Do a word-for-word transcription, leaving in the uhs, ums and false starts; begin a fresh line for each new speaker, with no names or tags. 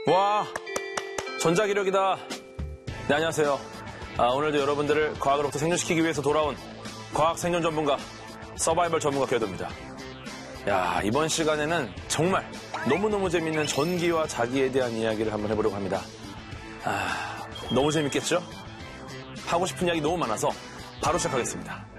와, 전자기력이다. 네, 안녕하세요. 아, 오늘도 여러분들을 과학으로부터 생존시키기 위해서 돌아온 과학 생존 전문가, 서바이벌 전문가 궤도입니다. 야, 이번 시간에는 정말 너무너무 재밌는 전기와 자기에 대한 이야기를 한번 해보려고 합니다. 아, 너무 재밌겠죠? 하고 싶은 이야기 너무 많아서 바로 시작하겠습니다.